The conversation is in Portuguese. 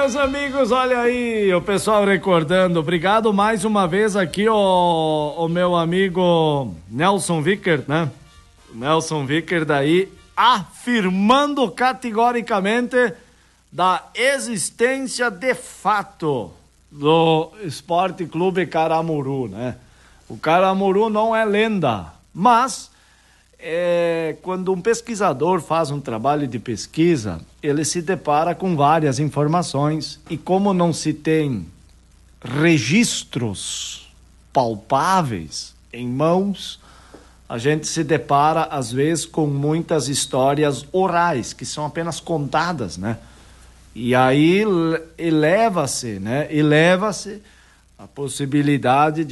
meus amigos, olha aí, o pessoal recordando. Obrigado mais uma vez aqui, o meu amigo Nelson Vicker, né? Nelson Vicker daí, afirmando categoricamente da existência de fato do Esporte Clube Caramuru, né? O Caramuru não é lenda, mas quando um pesquisador faz um trabalho de pesquisa, ele se depara com várias informações e como não se tem registros palpáveis em mãos, a gente se depara às vezes com muitas histórias orais que são apenas contadas, né? E aí eleva-se a possibilidade